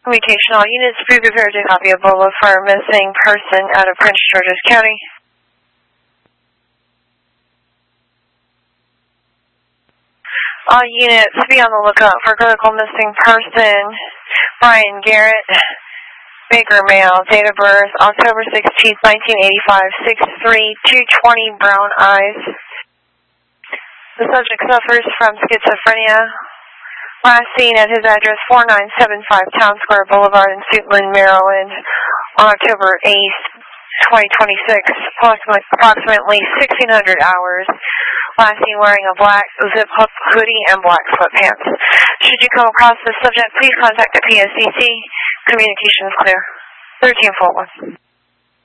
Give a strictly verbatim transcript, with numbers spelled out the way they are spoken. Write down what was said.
Communication, all units, be prepared to copy Ebola for a missing person out of Prince George's County. All units, be on the lookout for critical missing person, Brian Garrett, Baker male, date of birth, October sixteenth, nineteen eighty-five, six three, two twenty, brown eyes. The subject suffers from schizophrenia. Last seen at his address, four nine seven five Town Square Boulevard in Suitland, Maryland, on October eighth, twenty twenty-six, approximately sixteen hundred hours. Last seen wearing a black zip hoodie and black sweatpants. Should you come across this subject, please contact the P S C C. Communication is clear. thirteen four one.